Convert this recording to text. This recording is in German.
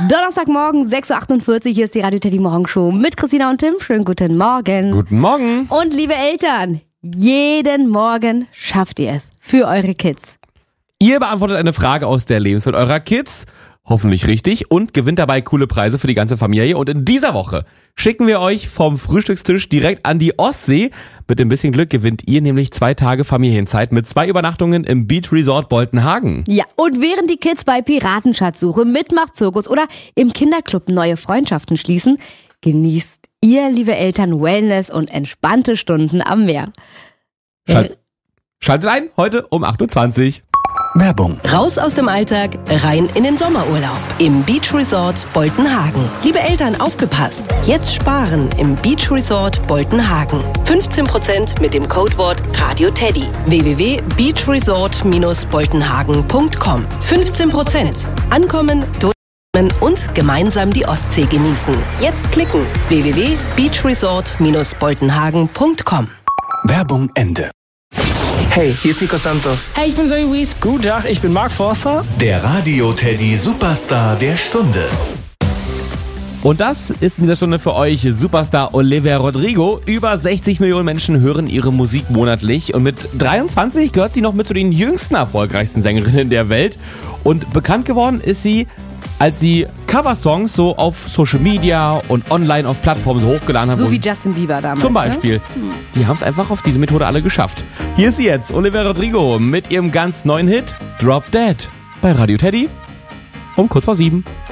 Donnerstagmorgen, 6.48 Uhr, hier ist die Radio Teddy Morgenshow mit Christina und Tim. Schönen guten Morgen. Guten Morgen. Und liebe Eltern, jeden Morgen schafft ihr es für eure Kids. Ihr beantwortet eine Frage aus der Lebenswelt eurer Kids, hoffentlich richtig, und gewinnt dabei coole Preise für die ganze Familie. Und in dieser Woche schicken wir euch vom Frühstückstisch direkt an die Ostsee. Mit ein bisschen Glück gewinnt ihr nämlich 2 Tage Familienzeit mit 2 Übernachtungen im Beach Resort Boltenhagen. Ja, und während die Kids bei Piratenschatzsuche, Mitmachzirkus oder im Kinderclub neue Freundschaften schließen, genießt ihr, liebe Eltern, Wellness und entspannte Stunden am Meer. Schaltet ein, heute um 8.20 Uhr. Werbung. Raus aus dem Alltag, rein in den Sommerurlaub im Beach Resort Boltenhagen. Liebe Eltern, aufgepasst! Jetzt sparen im Beach Resort Boltenhagen. 15% mit dem Codewort RadioTeddy. www.beachresort-boltenhagen.com. 15%. Ankommen, durchatmen und gemeinsam die Ostsee genießen. Jetzt klicken. www.beachresort-boltenhagen.com. Werbung Ende. Hey, hier ist Nico Santos. Hey, ich bin Zoe Wies. Guten Tag, ich bin Mark Forster. Der Radio Teddy Superstar der Stunde. Und das ist in dieser Stunde für euch Superstar Olivia Rodrigo. Über 60 Millionen Menschen hören ihre Musik monatlich. Und mit 23 gehört sie noch mit zu den jüngsten erfolgreichsten Sängerinnen der Welt. Und bekannt geworden ist sie, als sie Coversongs so auf Social Media und online auf Plattformen so hochgeladen hat. So wie Justin Bieber damals. Zum Beispiel. Ne? Die haben es einfach auf diese Methode alle geschafft. Hier ist sie jetzt, Olivia Rodrigo, mit ihrem ganz neuen Hit Drop Dead bei Radio Teddy um kurz vor 7.